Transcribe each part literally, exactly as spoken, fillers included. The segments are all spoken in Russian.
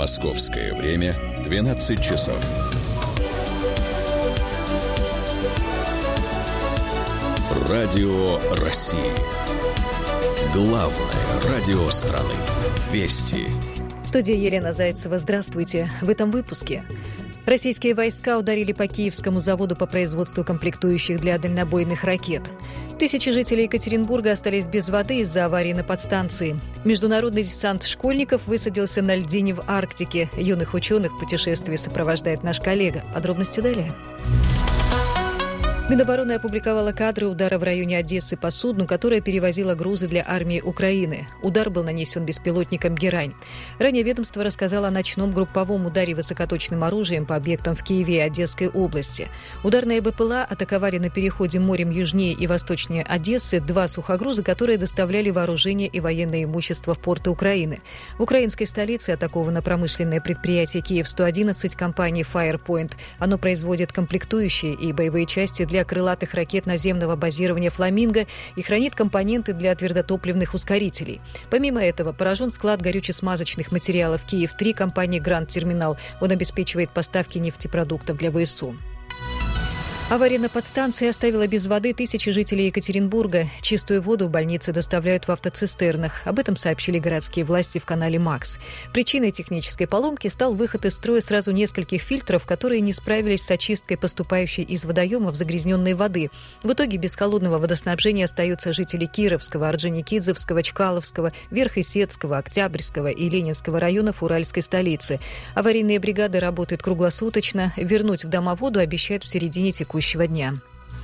Московское время двенадцать часов. Радио России. Главное радио страны. Вести. Студия Елена Зайцева. Здравствуйте. В этом выпуске. Российские войска ударили по Киевскому заводу по производству комплектующих для дальнобойных ракет. Тысячи жителей Екатеринбурга остались без воды из-за аварии на подстанции. Международный десант школьников высадился на льдине в Арктике. Юных ученых в путешествии сопровождает наш коллега. Подробности далее. Минобороны опубликовала кадры удара в районе Одессы по судну, которое перевозило грузы для армии Украины. Удар был нанесен беспилотником «Герань». Ранее ведомство рассказало о ночном групповом ударе высокоточным оружием по объектам в Киеве и Одесской области. Ударные БПЛА атаковали на переходе морем южнее и восточнее Одессы два сухогруза, которые доставляли вооружение и военное имущество в порты Украины. В украинской столице атаковано промышленное предприятие Киев сто одиннадцать компании Firepoint. Оно производит комплектующие и боевые части для для крылатых ракет наземного базирования «Фламинго» и хранит компоненты для твердотопливных ускорителей. Помимо этого, поражен склад горюче-смазочных материалов Киев-три компании «Гранд Терминал». Он обеспечивает поставки нефтепродуктов для ВСУ. Авария на подстанции оставила без воды тысячи жителей Екатеринбурга. Чистую воду в больнице доставляют в автоцистернах. Об этом сообщили городские власти в канале МАКС. Причиной технической поломки стал выход из строя сразу нескольких фильтров, которые не справились с очисткой поступающей из водоемов загрязненной воды. В итоге без холодного водоснабжения остаются жители Кировского, Орджоникидзевского, Чкаловского, Верхесецкого, Октябрьского и Ленинского районов Уральской столицы. Аварийные бригады работают круглосуточно. Вернуть в дома воду обещают в середине текущего дня.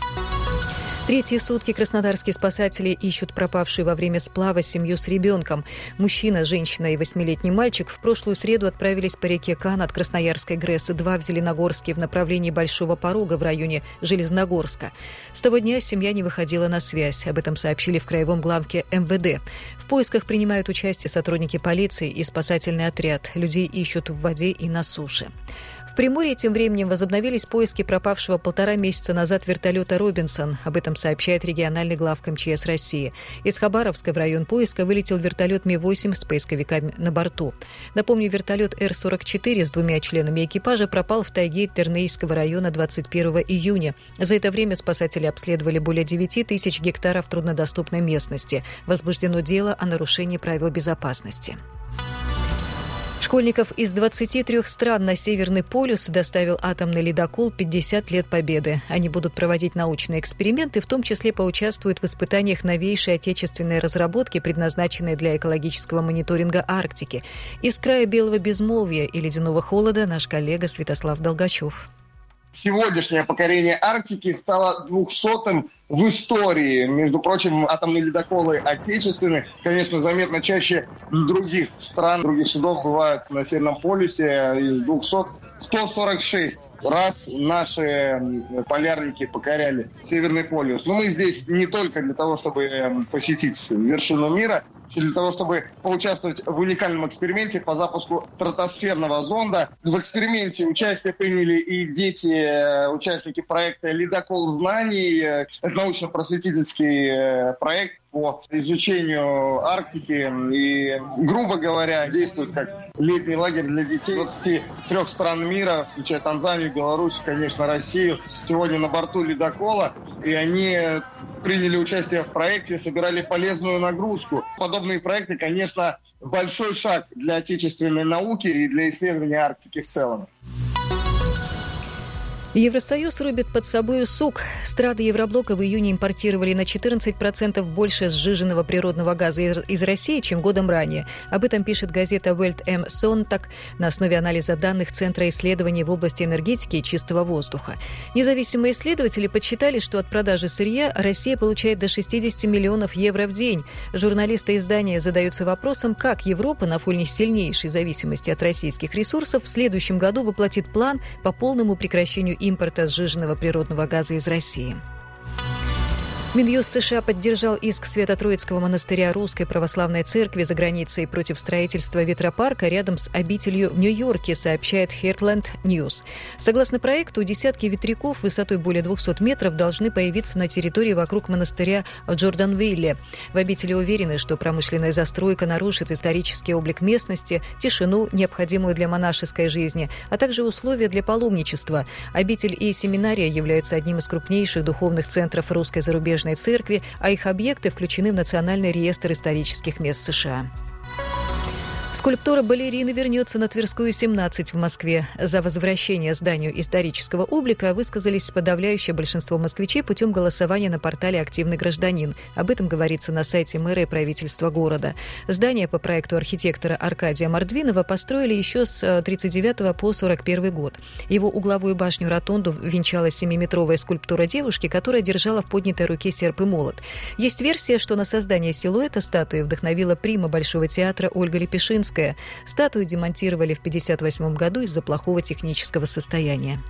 Третьи сутки краснодарские спасатели ищут пропавшую во время сплава семью с ребенком. Мужчина, женщина и восьмилетний мальчик в прошлую среду отправились по реке Кан от Красноярской ГРЭС два в Зеленогорске в направлении Большого Порога в районе Железногорска. С того дня семья не выходила на связь. Об этом сообщили в краевом главке эм вэ дэ. В поисках принимают участие сотрудники полиции и спасательный отряд. Людей ищут в воде и на суше. В Приморье тем временем возобновились поиски пропавшего полтора месяца назад вертолета «Робинсон». Об этом сообщает региональный главк эм че эс России. Из Хабаровска в район поиска вылетел вертолет Ми восемь с поисковиками на борту. Напомню, вертолет Эр сорок четыре с двумя членами экипажа пропал в тайге Тернейского района двадцать первого июня. За это время спасатели обследовали более девяти тысяч гектаров труднодоступной местности. Возбуждено дело о нарушении правил безопасности. Школьников из двадцати трёх стран на Северный полюс доставил атомный ледокол «пятьдесят лет Победы». Они будут проводить научные эксперименты, в том числе поучаствуют в испытаниях новейшей отечественной разработки, предназначенной для экологического мониторинга Арктики. Из края белого безмолвия и ледяного холода наш коллега Святослав Долгачев. Сегодняшнее покорение Арктики стало двухсотым в истории. Между прочим, атомные ледоколы отечественные, конечно, заметно чаще других стран, других судов бывают на Северном полюсе. Из двухсот сто сорок шесть раз наши полярники покоряли Северный полюс. Но мы здесь не только для того, чтобы посетить вершину мира, и для того, чтобы поучаствовать в уникальном эксперименте по запуску стратосферного зонда. В эксперименте участие приняли и дети, участники проекта «Ледокол знаний». Это научно-просветительский проект по изучению Арктики и, грубо говоря, действует как летний лагерь для детей двадцати трёх стран мира, включая Танзанию, Беларусь, конечно, Россию. Сегодня на борту ледокола, и они приняли участие в проекте, собирали полезную нагрузку. Подобные проекты, конечно, большой шаг для отечественной науки и для исследования Арктики в целом. Евросоюз рубит под собой сук. Страны Евроблока в июне импортировали на четырнадцать процентов больше сжиженного природного газа из России, чем годом ранее. Об этом пишет газета Welt am Sonntag на основе анализа данных Центра исследований в области энергетики и чистого воздуха. Независимые исследователи подсчитали, что от продажи сырья Россия получает до шестидесяти миллионов евро в день. Журналисты издания задаются вопросом, как Европа на фоне сильнейшей зависимости от российских ресурсов в следующем году воплотит план по полному прекращению импорта сжиженного природного газа из России. Минюст США поддержал иск Свято-Троицкого монастыря Русской Православной Церкви за границей против строительства ветропарка рядом с обителью в Нью-Йорке, сообщает Heartland News. Согласно проекту, десятки ветряков высотой более двухсот метров должны появиться на территории вокруг монастыря в Джорданвилле. В обители уверены, что промышленная застройка нарушит исторический облик местности, тишину, необходимую для монашеской жизни, а также условия для паломничества. Обитель и семинария являются одним из крупнейших духовных центров русской зарубежной церкви, а их объекты включены в Национальный реестр исторических мест США. Скульптура балерины вернется на Тверскую, семнадцать в Москве. За возвращение зданию исторического облика высказались подавляющее большинство москвичей путем голосования на портале «Активный гражданин». Об этом говорится на сайте мэра и правительства города. Здание по проекту архитектора Аркадия Мордвинова построили еще с тридцать девятого по сорок первый год. Его угловую башню-ротонду венчала семиметровая скульптура девушки, которая держала в поднятой руке серп и молот. Есть версия, что на создание силуэта статуи вдохновила прима Большого театра Ольга Лепешинская. Статую демонтировали в пятьдесят восьмом году из-за плохого технического состояния.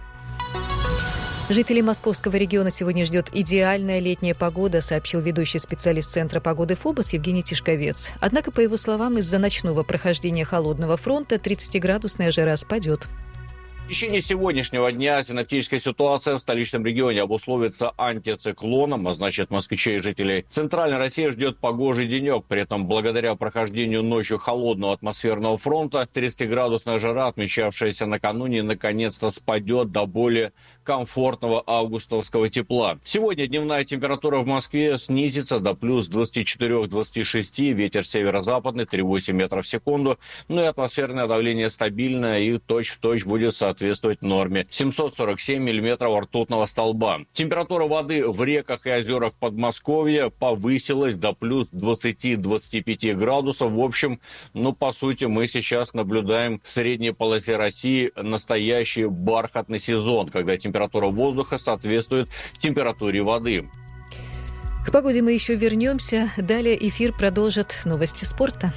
Жителей московского региона сегодня ждет идеальная летняя погода, сообщил ведущий специалист Центра погоды ФОБОС Евгений Тишковец. Однако, по его словам, из-за ночного прохождения холодного фронта тридцатиградусная жара спадет. В течение сегодняшнего дня синоптическая ситуация в столичном регионе обусловится антициклоном, а значит, москвичей и жителей Центральной России ждет погожий денек. При этом, благодаря прохождению ночью холодного атмосферного фронта, тридцатиградусная жара, отмечавшаяся накануне, наконец-то спадет до более комфортного августовского тепла. Сегодня дневная температура в Москве снизится до плюс двадцати четырёх — двадцати шести, ветер северо-западный три целых восемь метров в секунду, ну и атмосферное давление стабильное и точь-в-точь будет соответствовать соответствовать норме семьсот сорок семь миллиметров ртутного столба. Температура воды в реках и озерах Подмосковья повысилась до плюс двадцати — двадцати пяти градусов. В общем, ну, по сути, мы сейчас наблюдаем в средней полосе России настоящий бархатный сезон, когда температура воздуха соответствует температуре воды. К погоде мы еще вернемся. Далее эфир продолжат новости спорта.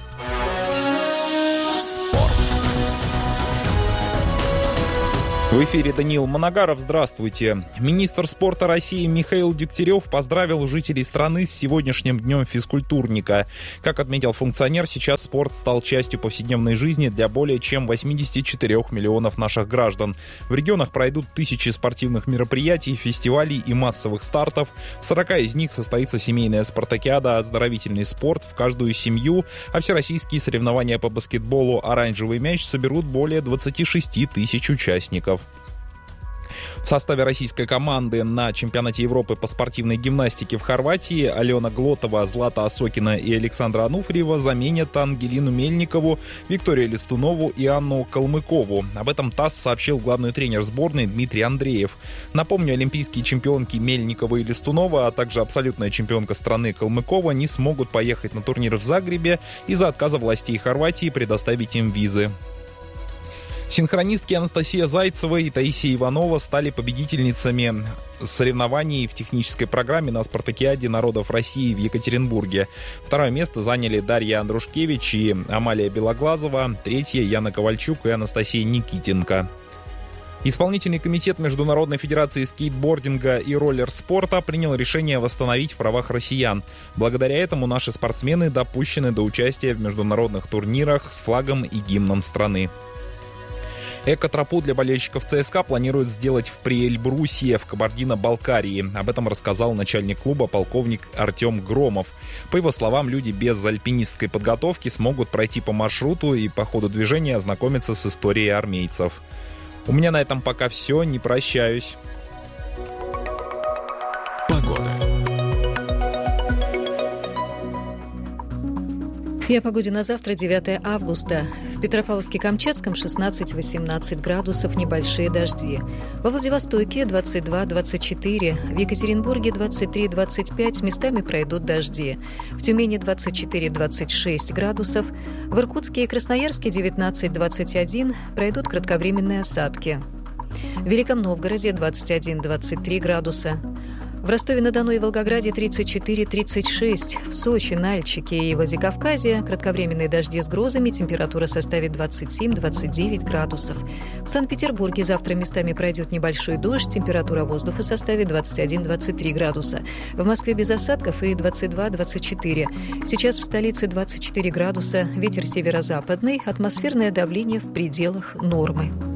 Спорт. В эфире Даниил Моногаров. Здравствуйте. Министр спорта России Михаил Дегтярев поздравил жителей страны с сегодняшним днем физкультурника. Как отметил функционер, сейчас спорт стал частью повседневной жизни для более чем восьмидесяти четырёх миллионов наших граждан. В регионах пройдут тысячи спортивных мероприятий, фестивалей и массовых стартов. В сорока из них состоится семейная спартакиада, оздоровительный спорт в каждую семью, а всероссийские соревнования по баскетболу «Оранжевый мяч» соберут более двадцати шести тысяч участников. В составе российской команды на чемпионате Европы по спортивной гимнастике в Хорватии Алена Глотова, Злата Осокина и Александра Ануфриева заменят Ангелину Мельникову, Викторию Листунову и Анну Калмыкову. Об этом ТАСС сообщил главный тренер сборной Дмитрий Андреев. Напомню, олимпийские чемпионки Мельникова и Листунова, а также абсолютная чемпионка страны Калмыкова не смогут поехать на турнир в Загребе из-за отказа властей Хорватии предоставить им визы. Синхронистки Анастасия Зайцева и Таисия Иванова стали победительницами соревнований в технической программе на Спартакиаде народов России в Екатеринбурге. Второе место заняли Дарья Андрушкевич и Амалия Белоглазова, третье — Яна Ковальчук и Анастасия Никитенко. Исполнительный комитет Международной федерации скейтбординга и роллер-спорта принял решение восстановить в правах россиян. Благодаря этому наши спортсмены допущены до участия в международных турнирах с флагом и гимном страны. Эко-тропу для болельщиков ЦСКА планируют сделать в Приэльбрусе в Кабардино-Балкарии. Об этом рассказал начальник клуба полковник Артем Громов. По его словам, люди без альпинистской подготовки смогут пройти по маршруту и по ходу движения ознакомиться с историей армейцев. У меня на этом пока все. Не прощаюсь. Погода. И о погоде на завтра, девятое августа. В Петропавловске-Камчатском шестнадцать — восемнадцать градусов, небольшие дожди. Во Владивостоке двадцать два — двадцать четыре, в Екатеринбурге двадцать три — двадцать пять, местами пройдут дожди. В Тюмени двадцать четыре — двадцать шесть градусов, в Иркутске и Красноярске девятнадцать — двадцать один, пройдут кратковременные осадки. В Великом Новгороде двадцать один — двадцать три градуса. В Ростове-на-Дону и Волгограде тридцать четыре - тридцать шесть. В Сочи, Нальчике и Владикавказе кратковременные дожди с грозами. Температура составит двадцать семь - двадцать девять градусов. В Санкт-Петербурге завтра местами пройдет небольшой дождь. Температура воздуха составит двадцать один - двадцать три градуса. В Москве без осадков и двадцать два - двадцать четыре. Сейчас в столице двадцать четыре градуса. Ветер северо-западный. Атмосферное давление в пределах нормы.